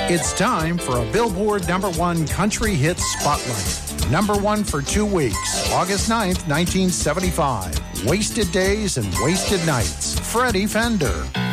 It's time for a Billboard #1 Country Hit Spotlight. #1 for 2 weeks, August 9th, 1975. Wasted Days and Wasted Nights, Freddie Fender.